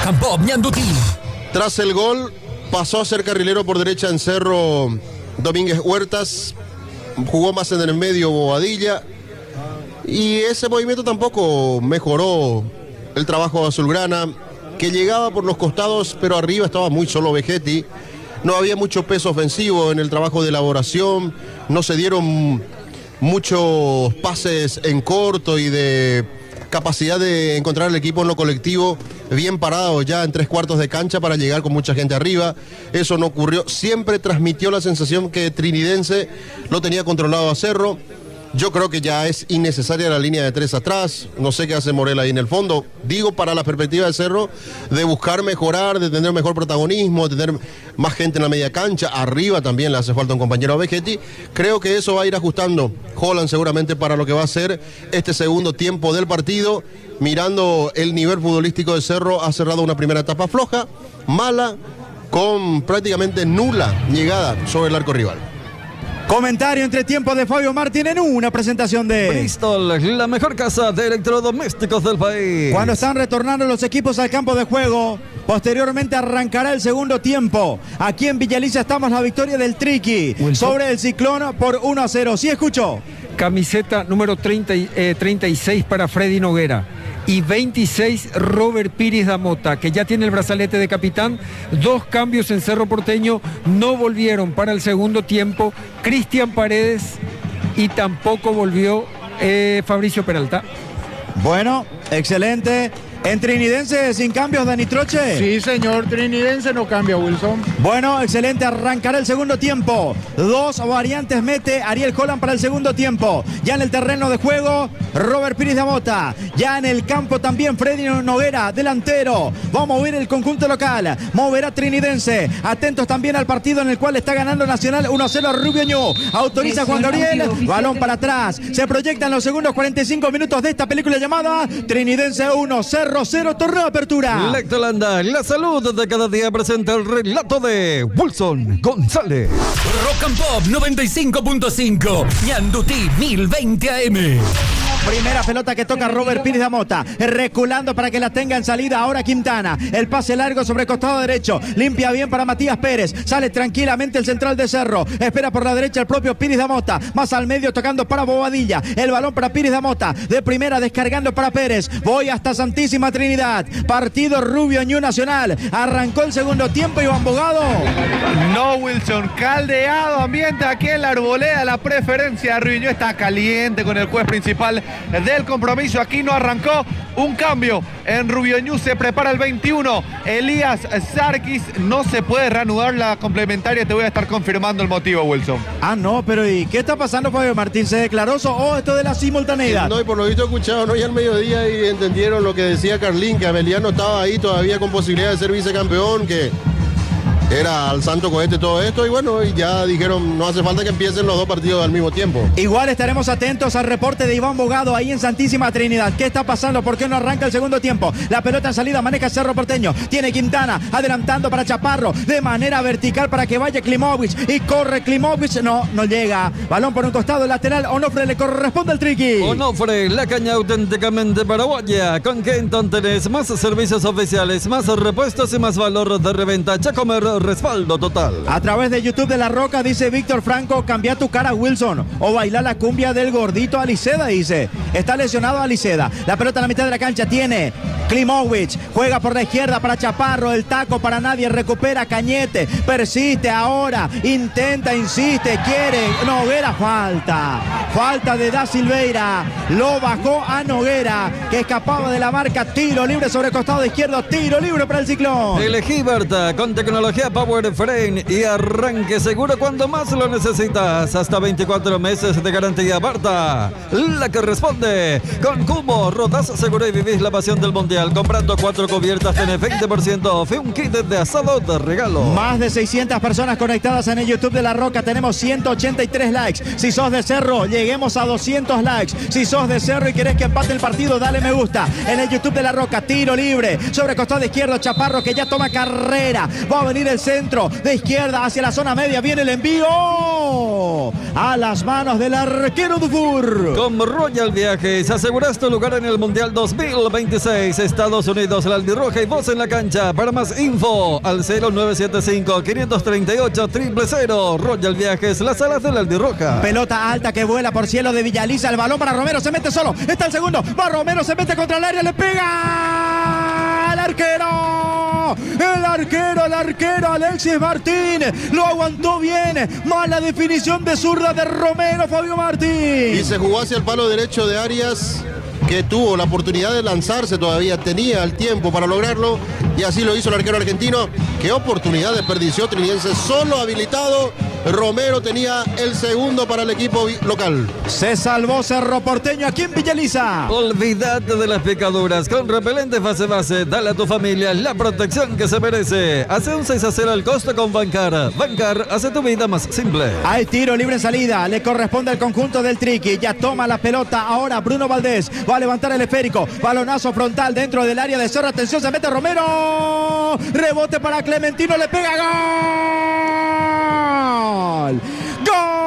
Rock and Pop Ñandutí. Tras el gol, pasó a ser carrilero por derecha en Cerro Domínguez Huertas. Jugó más en el medio Bobadilla. Y ese movimiento tampoco mejoró el trabajo de Azulgrana, que llegaba por los costados, pero arriba estaba muy solo Vegetti. No había mucho peso ofensivo en el trabajo de elaboración. No se dieron muchos pases en corto y de capacidad de encontrar el equipo en lo colectivo bien parado ya en 3/4 de cancha para llegar con mucha gente arriba. Eso no ocurrió. Siempre transmitió la sensación que Trinidense lo tenía controlado a Cerro. Yo creo que ya es innecesaria la línea de 3 atrás. No sé qué hace Morel ahí en el fondo. Digo, para la perspectiva de Cerro, de buscar mejorar, de tener mejor protagonismo, de tener más gente en la media cancha. Arriba también le hace falta un compañero a Vegetti. Creo que eso va a ir ajustando Holland seguramente para lo que va a ser este segundo tiempo del partido. Mirando el nivel futbolístico de Cerro, ha cerrado una primera etapa floja, mala, con prácticamente nula llegada sobre el arco rival. Comentario entre tiempo de Fabio Martín en una presentación de Bristol, la mejor casa de electrodomésticos del país. Cuando están retornando los equipos al campo de juego, posteriormente arrancará el segundo tiempo. Aquí en Villa Alicia estamos la victoria del Triqui sobre el Ciclón por 1-0. Sí, escucho. Camiseta número 36 para Freddy Noguera. Y 26 Robert Pires da Mota, que ya tiene el brazalete de capitán. 2 cambios en Cerro Porteño, no volvieron para el segundo tiempo Cristian Paredes y tampoco volvió Fabricio Peralta. Bueno, excelente. En Trinidense sin cambios, Dani Troche. Sí, señor, Trinidense no cambia, Wilson. Bueno, excelente, arrancará el segundo tiempo. 2 variantes mete Ariel Holland para el segundo tiempo. Ya en el terreno de juego, Robert Pires da Mota. Ya en el campo también Freddy Noguera, delantero. Va a mover el conjunto local. Moverá Trinidense. Atentos también al partido en el cual está ganando Nacional 1-0 a Rubio Ñu. Autoriza Juan Gabriel. Balón para atrás. Se proyectan los segundos 45 minutos de esta película llamada Trinidense 1, Cerro 0, torneo de apertura. Lectolanda, la salud de cada día presenta el relato de Wilson González. Rock and Pop 95.5, Ñandutí 1020 AM. Primera pelota que toca Robert Pires da Mota, reculando para que la tenga en salida ahora Quintana. El pase largo sobre el costado derecho, limpia bien para Matías Pérez, sale tranquilamente el central de Cerro, espera por la derecha el propio Pires da Mota, más al medio tocando para Bobadilla, el balón para Pires da Mota, de primera descargando para Pérez, voy hasta Santísima Trinidad, partido Rubio Ñu Nacional, arrancó el segundo tiempo. Iván Bogado. No, Wilson, caldeado ambiente aquí en la Arboleda, la preferencia de Rubio Ñu está caliente con el juez principal del compromiso. Aquí no arrancó, un cambio en Rubio Ñu, se prepara el 21 Elías Sarkis, no se puede reanudar la complementaria, te voy a estar confirmando el motivo, Wilson. Ah, no, pero ¿y qué está pasando, Fabio Martín? ¿Se declaró esto de la simultaneidad? No, y por lo visto escucharon hoy al mediodía y entendieron lo que decía Carlín, que Abeliano estaba ahí todavía con posibilidad de ser vicecampeón, que era al santo cohete todo esto, y bueno, y ya dijeron, no hace falta que empiecen los 2 partidos al mismo tiempo. Igual estaremos atentos al reporte de Iván Bogado ahí en Santísima Trinidad. ¿Qué está pasando? ¿Por qué no arranca el segundo tiempo? La pelota en salida, maneja Cerro Porteño, tiene Quintana, adelantando para Chaparro, de manera vertical para que vaya Klimovic, y corre Klimovic, no llega. Balón por un costado lateral, Onofre le corresponde al Triqui. Onofre, la caña auténticamente paraguaya. Con Kenton tenés más servicios oficiales, más repuestos y más valor de reventa. Chacomer, respaldo total. A través de YouTube de La Roca dice Víctor Franco, cambia tu cara, Wilson, o baila la cumbia del gordito Aliceda, dice. Está lesionado Aliceda. La pelota en la mitad de la cancha tiene Klimovic, juega por la izquierda para Chaparro, el taco para nadie, recupera Cañete, persiste ahora, intenta, insiste, quiere, Noguera, falta de Da Silveira, lo bajó a Noguera, que escapaba de la marca, tiro libre sobre el costado izquierdo, tiro libre para el Ciclón. Elegí Berta, con tecnología Power Frame y arranque seguro cuando más lo necesitas, hasta 24 meses de garantía. Berta, la que responde, con Cubo, rotas seguro y vivís la pasión del mundial. Comprando 4 cubiertas tenés 20% off, un kit de asado de regalo. Más de 600 personas conectadas en el YouTube de La Roca, tenemos 183 likes. Si sos de Cerro, lleguemos a 200 likes. Si sos de Cerro y querés que empate el partido, dale me gusta. En el YouTube de La Roca, tiro libre, sobre costado izquierdo, Chaparro que ya toma carrera. Va a venir el centro, de izquierda hacia la zona media, viene el envío a las manos del arquero Dufour. Con Royal Viajes, aseguras tu lugar en el Mundial 2026. Estados Unidos, la albirroja y vos en la cancha. Para más info, al 0975-538-000. Royal Viajes, las alas de la albirroja. Pelota alta que vuela por cielo de Villaliza. El balón para Romero, se mete solo. Está el segundo. Va Romero, se mete contra el área, le pega al arquero. El arquero Alexis Martín lo aguantó bien. Mala definición de zurda de Romero, Fabio Martín. Y se jugó hacia el palo derecho de Arias, que tuvo la oportunidad de lanzarse todavía, tenía el tiempo para lograrlo y así lo hizo el arquero argentino. Qué oportunidad desperdició Trinidense, solo habilitado. Romero tenía el segundo para el equipo local. Se salvó Cerro Porteño aquí en Villaliza. Olvídate de las picaduras. Con repelente fase base, dale a tu familia la protección que se merece. Hace un 6-0 al costo con Bancar. Bancar hace tu vida más simple. Hay tiro libre en salida. Le corresponde al conjunto del Triqui. Ya toma la pelota ahora Bruno Valdés. Va a levantar el esférico. Balonazo frontal dentro del área de Cerro. Atención, se mete Romero. Rebote para Clementino. Le pega. ¡Gol!